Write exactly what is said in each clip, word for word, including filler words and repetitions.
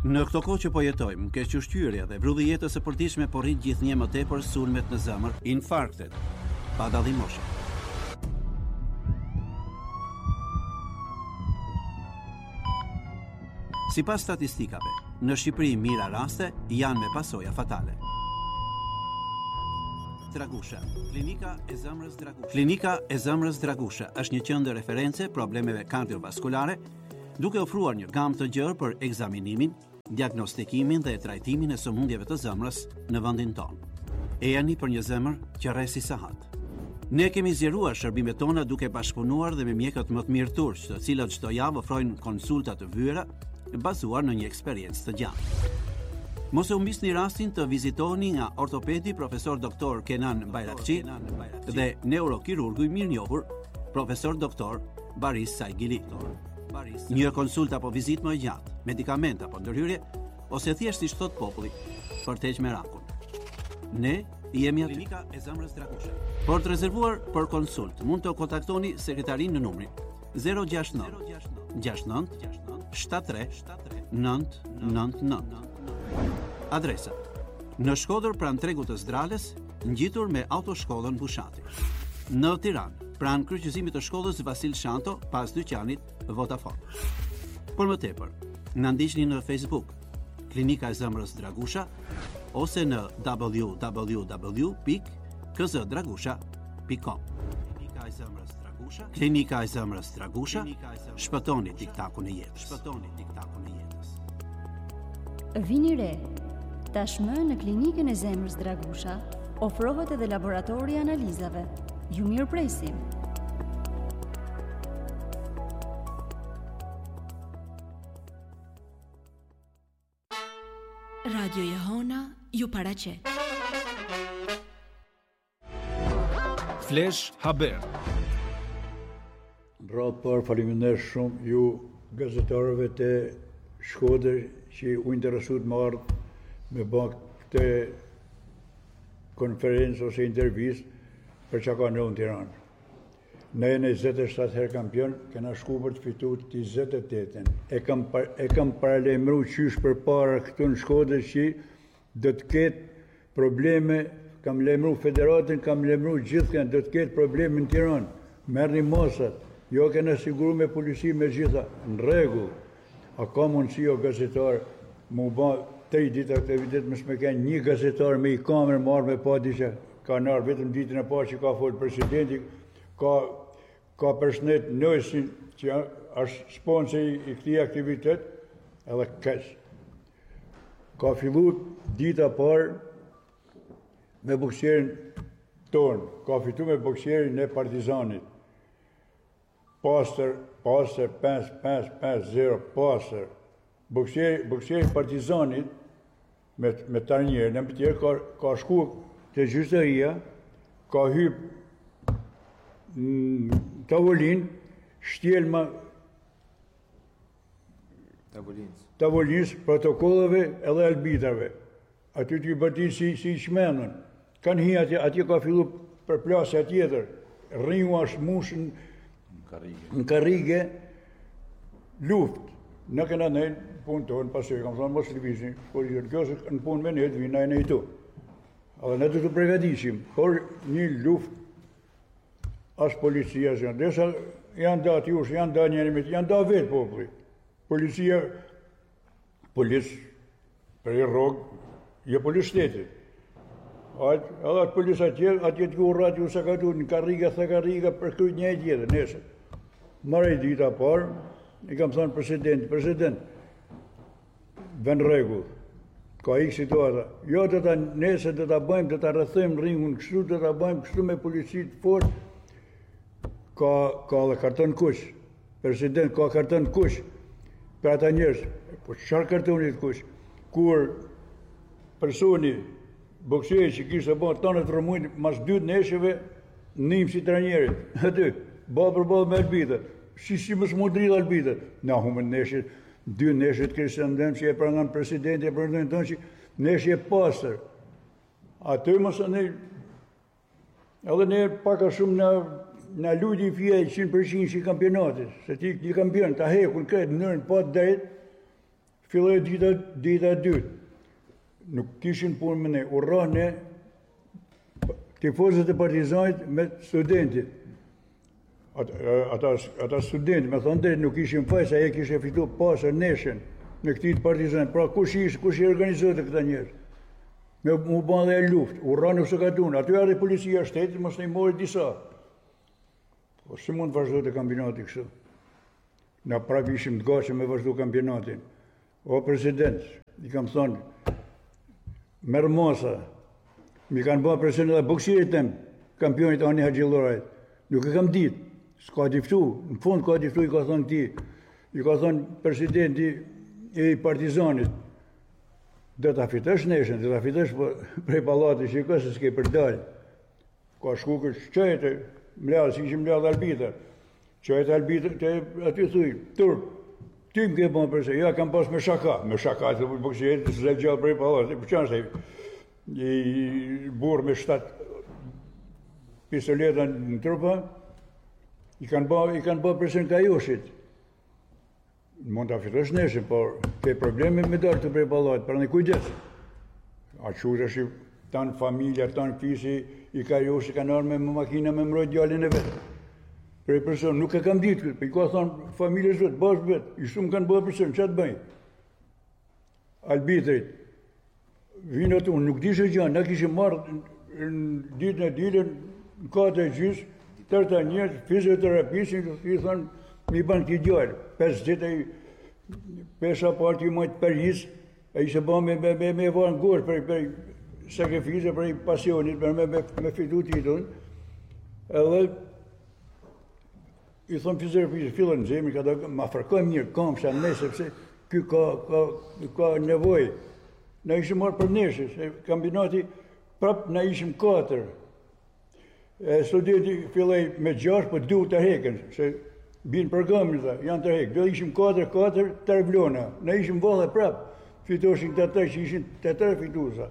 Në këto kohë që po jetojmë, kequshqyrja dhe vrulli jetës së përditshme po rrit gjithnjë më tepër sulmet në zemër, infarktet, pa dallim moshe. Sipas statistikave, në Shqipëri mira raste janë me pasoja fatale. Dragusha, klinika e zemrës Dragusha. Klinika e zemrës Dragusha është një qendër reference problemeve kardiovaskulare, duke ofruar një gamë të gjerë për ekzaminimin, diagnostikimin dhe trajtimin e sëmundjeve të zemrës në vendin tonë. E jani për një zemër që rresi sahat. Ne kemi zgjeruar shërbimet tona duke bashkëpunuar dhe me mjekët më të mirë turq, të cilët çdo javë ofrojnë konsulta të vyera bazuar në një eksperiencë të gjatë. Mos e humbisni rastin të vizitoni nga ortopedi profesor doktor Kenan Bayrakçi dhe neurokirurgu i mirënjohur profesor doktor Baris Saigili. Një konsulta apo vizitë më e gjatë, medikament apo ndërhyrje, ose thjesht si thot populli, për të heqë merakun. Ne jemi aty. Klinika e zemrës Dragusha. Për të rezervuar për konsult, mund të kontaktoni sekretarin në numrin zero gjasht nëntë gjasht nëntë shtat tre nëntë nëntë nëntë. Adresa: në Shkodër pranë tregut të Zdrales, ngjitur me autoshkollën Bushati. Në Tiranë, pranë kryqëzimit të shkollës Vasil Shanto, pas dyqanit Vodafone. Por më tepër, na ndiqni në Facebook, Klinika e zemrës Dragusha, ose në w w w pikë k z dragusha pikë com. Klinika e zemrës Dragusha, Klinika e zemrës Dragusha, shpëtoni tiktakun e jetës. Shpëtoni tiktakun e jetës. Vini re, tashmë në Klinikën e zemrës Dragusha ofrohet edhe laboratori i analizave. Ju mirë presim. Radio Jehona ju paraqet. Flash Haber. Rapor, faleminderit shumë ju gazetarëve të Shkodër që u interesuat më ardh me bë këtë konferencë ose intervistë për çka ka në Tiranë. Ne në njëzet e shtatë herë kampion, kena shku për të fituar të njëzet e tetën. E kam e kam paralajmëruar qysh përpara këtu në Shkodër që do të ketë probleme, kam lajmëruar federatën, kam lajmëruar gjithkën, do të ketë probleme në Tiranë. Merrni mosat, jo kena siguruar me polici me gjitha, në rregull. A ka mundësi o gazetar mu bë tre ditë aktivitet më s'me kanë një gazetar me i kamerë marrë me pa diçka. Ka nërë vetëm ditën e parë që ka folë presidenti, ka, ka përshëndet nësin që është sponsor i këtij aktivitet, edhe këç. Ka filluar dita parë me boksierin tonë, ka fitu me boksierin e Partizanit. Pastër, pastër, pesë pesë pesë zero, pastër. Boksieri, boksieri Partizanit, me, me tarnjerën e më tjerë, ka, ka shku të gjyqësia, ka hyp në tavolin, shtjelma Tavolinës. Tavolinës, protokollave edhe albitave. Aty t'ju bërti si, si shmenën. Kanë hi atje, atje ka fillu për plasja tjetër. Ringu është mushën në karrige, luft. Në këna nejnë punë tonë, pasoj, kam thonë mos lëvizni, por kjo është në punë me nejtë, vina e nejtu. Edhe ne du të pregadishim, por një luft as policia zhënë. Desa janë da t'jush, janë da njerëmit, janë da vetë populli. Policia, polis, për i rogë, je polis shtetit. Edhe atë polis atje, atje t'ku urrat ju se ka tu në karriga, thë karriga, për kërët një e tjetër, nesër. Marë i dita parë, i kam thonë president, president, vën rregull, ka ikë situata. Jo të ta nesër të ta bëjmë, të ta rrethojmë ringun kështu, të ta bëjmë kështu me policit fort. Ka, ka dhe karton kush. President, ka karton kush. Për ata njerëz, po çfarë kartonit kush? Kur personi, boksieri që kishte bërë tonë të rëmujnë, mas dy neshëve, nim si trajnerit. Aty, ballë për ballë me arbitrat. Si si mos mu dridh arbitrat. Na humën neshët, dy neshët kishte ndem që e pranon presidenti, e pranon tonë që neshje e pastër. Aty mos ne edhe ne pak a shumë na na lujti fija njëqind përqind i kampionatit, se ti një kampion ta hekun këtë në mënyrën pa drejt, filloi dita, dita e dytë. Nuk kishin punë me ne, u rra ne tifozët e Partizanit me studentit. Ata, ata studenti, me thonë drejt, nuk ishin faj, sa e kishe fitu pasër neshen me këti të Partizanit. Pra kush ishë, kush i organizohet e këta njerë? Me mu ban dhe e luft, u rra nuk se ka tunë. Aty arë policia shtetit, mos në i mori disa. Po si mund të vazhdo të kampionati kështu? Na prap ishim të gashëm me vazhdo kampionatin. O president, i kam thonë, merë masa, mi kanë bëha president dhe boksirit tem, kampionit Ani Haxhillorajt. Nuk e kam ditë, s'ka tiftu, në fund ka tiftu, i ka thonë këti, i ka thonë presidenti i Partizanit, dhe ta fitesh neshen, dhe ta fitesh prej pallati, që i ka se s'ke për dalë. Ka shku kështë qëjtë, mladë, si ishim mladë albita. Qëjtë albita, të aty thuj, turp, ty më ke bënë përse, ja kam pas me shaka, me shaka, të boksirit, të zë gjallë prej pallati, për qanë se i burë me shtatë pistoleta në trupa, i kanë bë, i kanë bë përse në kajoshit. Mund të afitosh neshin, por ke probleme me darë të prej pallati, pra në kujdes. A qurë është tanë familja, tanë fisi, i kajoshit kanë arme me makina me mrojt djallin e vetë. Prej person, nuk e kam ditë këtë, për i ka thonë familjes vetë, bashkë vetë, i shumë kanë bërë person, që të bëjnë? Albitrit, vinë atë unë, nuk dishe gjanë, na kishë marrë në ditën e ditën, në kate e gjysë, tërta njërë, fizioterapisin, i thonë, mi banë këti djallë, pesë ditë e pesha partë i majtë përjisë, e ishe banë me, me, me, me varë në gorë për, për sakrifise, për pasionit, për me, me, me fitu titullin, edhe i thonë fizioterapisë, fillën në zemri, ka da ma fërkojmë njërë, kam shë ne, sepse ky ka, ka, ka nevoj. Na ishim marrë për neshë, se kampionati prap na ishim katër. E studenti fillej me gjashtë, po du të heken, se binë programin dhe, janë të hekë. Do ishim katër, katër, tërë vlona. Na ishim vallë prap, fitoshin të të që ishin të tërë fitusa.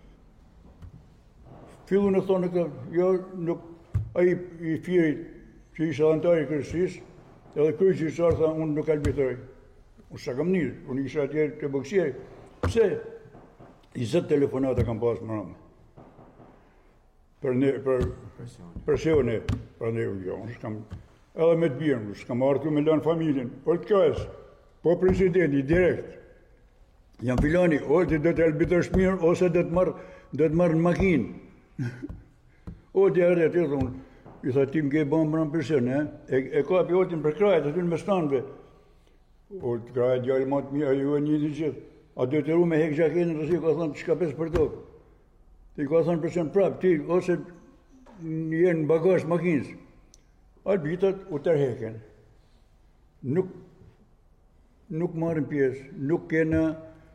Fillu në thonë këtë, jo, nuk, a i, i firit, që ishe antari kërësis, edhe kërë që isharë tha, unë nuk albitoj. Unë s'ka kam njërë, unë ishe atjerë të boksjeri. Pse? I zëtë telefonate kam pasë më rëmë. Për ne, për presione, për ne, jo, unë s'kam, edhe me të bjerë, unë s'kam artu me lanë familjen. Por të qajës, po presidenti, direkt, jam filani, o të do të albitosh mirë, ose do të marrë, do të marrë në makinë. O të jarë të të unë, i tha ti më ke bëmë më në përsen, e, e ka për otin për krajët, aty në me stanëve. O të krajët gjallë matë mirë, a ju e një një gjithë. A do të ru me hek gjaketin, të si ka thonë, që ka pesë për tokë. Ti ka thonë përsen prapë, ti, ose jenë në bagashë makinës. Albitat u tërheken. Nuk, nuk marrin pjesë, nuk kena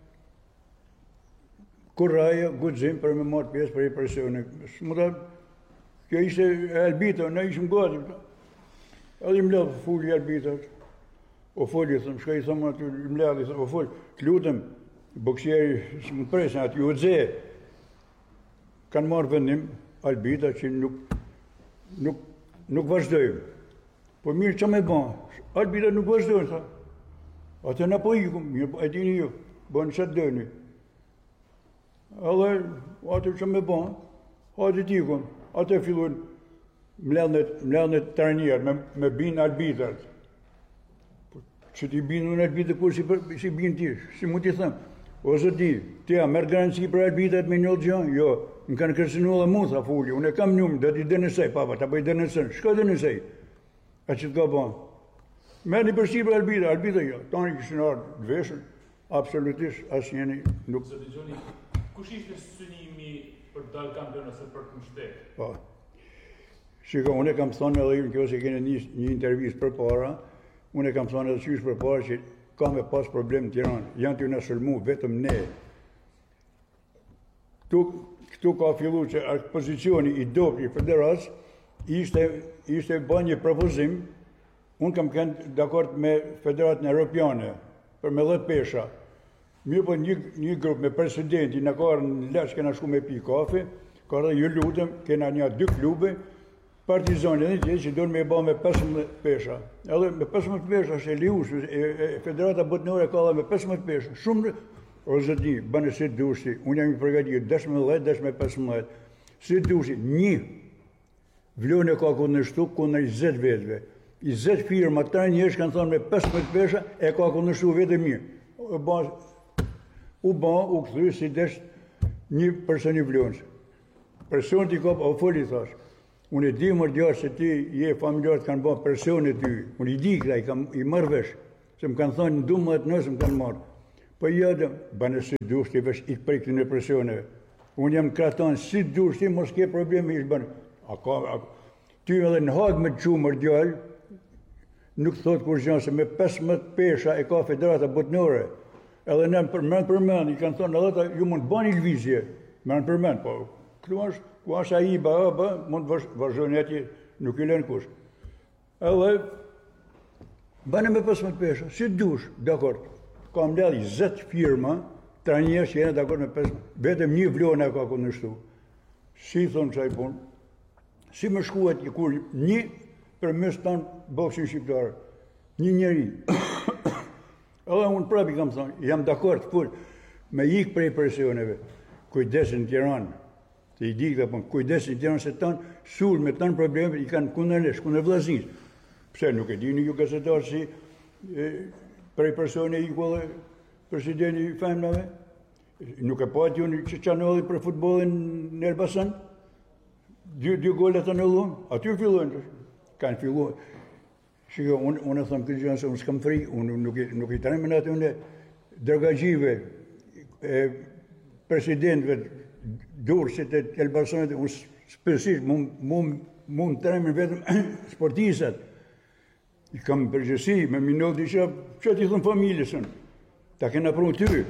kuraja, gudzim për me marrë pjesë për i presione. Smuta, kjo ishte albita, ne ishëm gati. Edhe i mledhë fulli albita. O fulli, thëmë, shka i thëmë aty, i mledhë, i thëmë, o fulli, të lutëm, boksieri, së më të presën, aty u dze, kanë marrë vendim, albita, që nuk, nuk, nuk vazhdojmë. Po mirë që me banë, albita nuk vazhdojnë, tha. Ate në po ikum, mirë, e dini ju, banë që të dëni. Edhe, atë që me banë, hajtë të ikum. Ate fillun mledhët të rënjerë, me, me binë albitat. Që ti binë unë albitat, kur si, si binë ti, si mu ti thëmë. O zë ti, ti a merë garanci për albitat me një gjënë? Jo, më kanë kërcënu dhe mu, tha fulli, unë e kam njumë, dhe ti dënësej, papa, ta bëj dënësën. Shka dënësej? A që të ka banë? Merë një përshqi për albitat, albitat jo, tani këshën ardë të veshën, absolutisht asë njeni nuk... Zë të gjoni, kush ishte synimi për të dalë kampion ose për të mështetë? Po. Shiko, unë e kam thonë edhe ju në kjo se kene një, një intervjist për para, unë e kam thonë edhe qysh për para që ka me pas problem në Tiranë, janë t'ju në sëlmu, vetëm ne. Këtu, këtu ka fillu që pozicioni i dopë i federas ishte, ishte bën një propozim, unë kam kënë dakord me federatën europiane, për me dhjetë pesha. Mirë po një, një grupë me presidenti në karë në leqë kena shku me pi kafe, ka dhe ju lutëm, kena një dy klube, Partizani dhe që që duhet me ba me pesëmbëdhjetë pesha. Edhe me pesëmbëdhjetë pesha është e liush, e Federata Botnore ka dhe me pesëmbëdhjetë pesha. Shumë o zëti, bënë si dushti, unë jam i përgatit, dëshme dhjetë, dëshme pesëmbëdhjetë. Si dushti, një, vlone ka kundërshtu kundër njëzet vetëve. njëzet firma, të njërsh kanë thonë me pesëmbëdhjetë pesha, e ka kundërshtu vetë mirë. U ba, u këthy, si desh një person i vlonës. Person t'i ka, o foli thash. Unë e di mërë djarë se ti je familjarët kanë ba personet ty. Unë i di këta, i, kam, i marrë vesh. Se më kanë thonë në du mëdhët nësë më kanë marrë. Po jadë, banë si dushti vesh i prej këtë në personeve. Unë jam kratanë si dushti, mos ke problemi ishë banë. A ka, a, ty edhe në hagë me të qumë mërë djarë, nuk thotë kur gjanë se me pesëmbëdhjetë pesha e ka Federata Botnore. Edhe në përmen përmen, i kanë thonë edhe ta ju mund të bani lëvizje. Mërën përmen, po këtu është, ku është a i ba, ba, mund të vazhdojnë ati, nuk i lënë kush. Edhe, bane me pesëmbëdhjetë pesha, si dush, dakord, kam ledhi njëzet firma, tra njerës që jene dakord me pesëmbëdhjetë, vetëm një vlone ka kundërshtu. Si thonë qaj punë, si më shkuat i kur një për mes tanë boksin shqiptarë, një njeri. Edhe unë prapi kam thonë, jam dakord, full, me ikë prej presioneve, kujdesin në Tiranë, të i di këtë punë, kujdesin në Tiranë se tanë, sul me tanë probleme, i kanë kundër nesh, kundër vllaznis. Pse nuk e dini ju gazetarë si e, prej persone i ku dhe presidenti femnave, nuk e pati unë që qanolli për futbolin në Elbasan, dy, dy gole të nëllun, aty fillojnë, kanë filluar. Shiko, unë un e thëmë këtë gjënë se unë s'kam fri, unë nuk, nuk i të remen atë unë drogagjive, e, presidentve, durësit e Elbasanit, unë spesisht, mund të remen vetëm sportisat. I kam përgjësi, me minot isha, që t'i thëmë familjësën, ta kena prunë ty.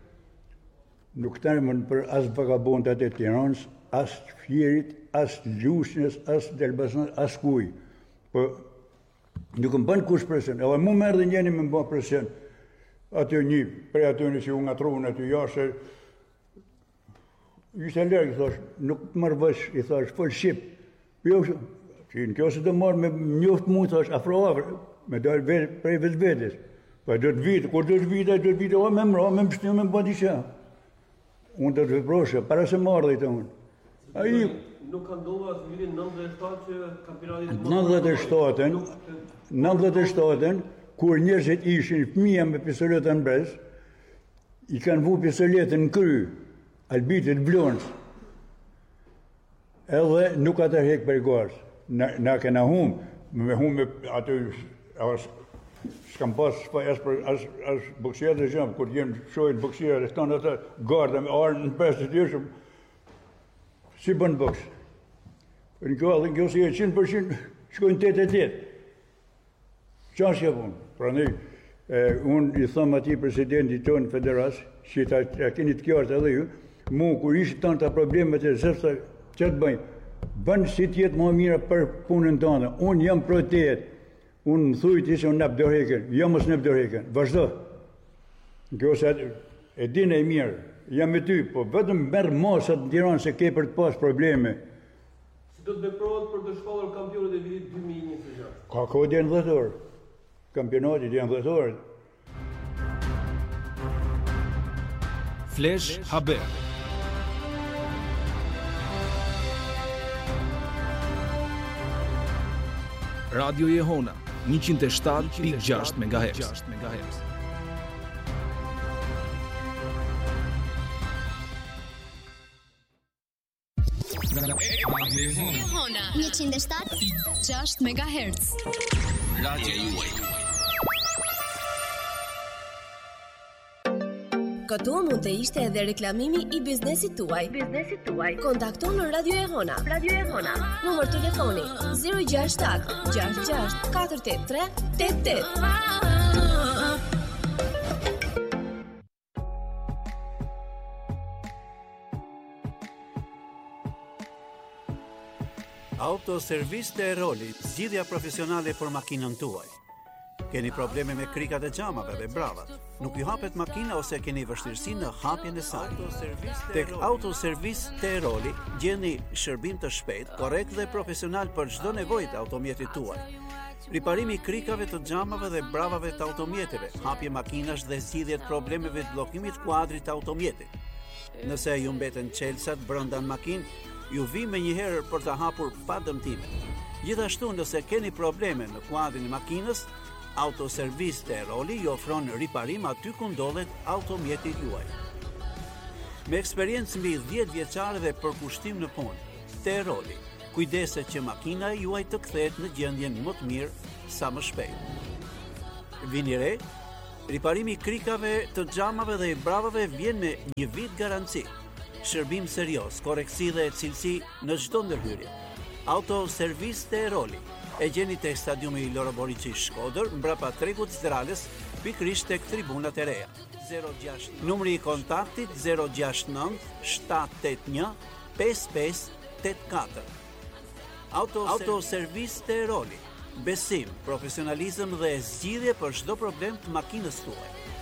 Nuk të remen për as vagabondat e Tiranës, as Fjerit, as Lushnjës, as Elbasanit, as kuj. Po, nuk më bënë kush presion, edhe mu merë dhe njeni me më bënë presion. Aty një, prej aty një që u nga trunë aty jashtë, ishte lërgë, i thash, nuk të marrë vësh, i thash, fol Shqip. Jo, që në kjo se të marrë me njoftë mu, i thash, afro afro, me dalë prej vetë vetës. Pa do të vitë, kur do të vitë, do të vitë, o me mra, me më pështime, me më bëndi që. Unë do të veproshe, para se marrë dhe i të unë. A i... Nuk ka ndodhur as vitin nëntëdhjetë e shtatë që kampionati nëntëdhjetë e shtatën, nëntëdhjetë e shtatën, kur njerëzit ishin fëmija me pistoletën në brez, i kanë vu pistoletën në kry, albitit vlonës, edhe nuk ata hek për garës. Na, na kena hum, me hum me aty, s'kam pas as për as as boksierë dhe gjëmë, kur jem shojnë boksierë, stanë ata garda me arën në pesë të tjeshëm, si bën boks. Në kjo, dhe në kjo si e qind përqind, shkojnë tetë e tetë. Qa është punë? Pra ne, unë i thëmë ati presidenti tonë federas, që ta, ta keni të kjartë edhe ju, mu, kur ishtë tanë të problemet e zërsa, që të bëjnë, bënë si tjetë më mira për punën tonë. Unë jam pro tetë, unë më thujtë isë unë nëpë dorheken, jam mos nëpë dorheken, vazhdo. Në kjo se e dinë e mirë, jam me ty, po vetëm merë masat në Tiranë se ke për të pas probleme. Si do të veprohet për të shpallur kampionët e vitit dy mijë e njëzet e gjashtë? Ka kohë djenë dhjetor. Kampionati djenë dhjetor. Flash Haber. Radio Jehona, njëqind e shtatë pikë gjashtë megahertz. Jehona njëqind e shtatë pikë gjashtë megahertz. Radio juaj. Këtu mund të ishte edhe reklamimi i biznesit tuaj. Biznesit tuaj. Kontakto në Radio Jehona. Radio Jehona. Numër telefoni zero gjasht shtat gjasht gjasht katër tetë tre tetë tetë. Autoservis të Eroli, zgjidhja profesionale për makinën tuaj. Keni probleme me krikat e xhamave dhe bravat. Nuk ju hapet makina ose keni vështirësi në hapjen e saj. Tek Autoservis Teroli gjeni shërbim të shpejtë, korrekt dhe profesional për çdo nevojë të automjetit tuaj. Riparimi i krikave të xhamave dhe bravave të automjeteve, hapje makinash dhe zgjidhje të problemeve të bllokimit kuadrit të automjetit. Nëse ju mbeten çelsat brenda në makinë, ju vi me njëherë për të hapur pa dëmtime. Gjithashtu, nëse keni probleme në kuadrin e makinës, Autoservis Teroli ju ofron riparim aty ku ndodhet automjeti juaj. Me eksperiencë mbi dhjetë vjeçare dhe përkushtim në punë, Teroli kujdeset që makina e juaj të kthehet në gjendjen më të mirë sa më shpejt. Vini re, riparimi i krikave të xhamave dhe i bravave vjen me një vit garanci. Shërbim serioz, korrektësi dhe cilësi në çdo ndërhyrje. Autoservis Teroli e gjeni tek stadiumi Loro Boriçi Shkodër, mbrapa tregut Zdralës, pikërisht tek tribunat e reja. zero gjashtë Numri i kontaktit zero gjashtë nëntë shtatë tetë një pesë pesë tetë katër. Autoservis Teroli. Besim, profesionalizëm dhe zgjidhje për çdo problem të makinës tuaj.